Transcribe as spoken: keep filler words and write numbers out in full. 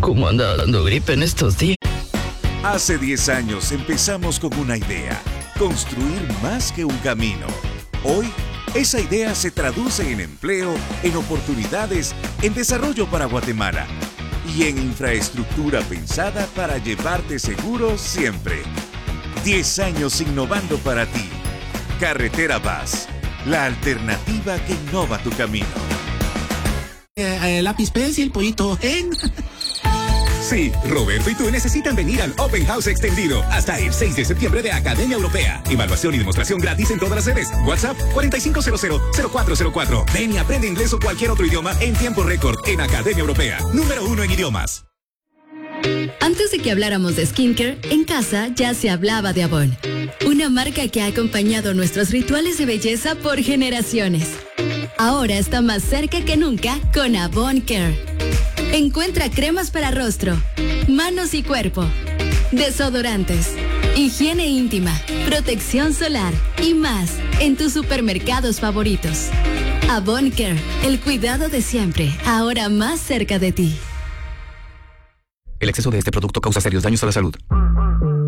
¿Cómo anda dando gripe en estos días? Hace diez años empezamos con una idea, construir más que un camino. Hoy, esa idea se traduce en empleo, en oportunidades, en desarrollo para Guatemala y en infraestructura pensada para llevarte seguro siempre. diez años innovando para ti. Carretera Vaz, la alternativa que innova tu camino. Eh, eh, lápiz pencil, pollito, ¿eh? Sí, Roberto y tú necesitan venir al Open House extendido hasta el seis de septiembre de Academia Europea. Evaluación y demostración gratis en todas las sedes. WhatsApp cuatro cinco cero cero cero cuatro cero cuatro. Ven y aprende inglés o cualquier otro idioma en tiempo récord en Academia Europea. Número uno en idiomas. Antes de que habláramos de skincare, en casa ya se hablaba de Avon. Una marca que ha acompañado nuestros rituales de belleza por generaciones. Ahora está más cerca que nunca con Avon Care. Encuentra cremas para rostro, manos y cuerpo, desodorantes, higiene íntima, protección solar y más en tus supermercados favoritos. Avon Care, el cuidado de siempre, ahora más cerca de ti. El exceso de este producto causa serios daños a la salud.